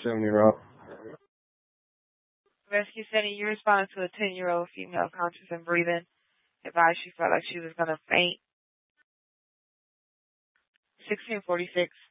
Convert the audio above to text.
7-year-old. Rescue Center, you responded to a 10-year-old female conscious and breathing. Advised she felt like she was going to faint. 1646.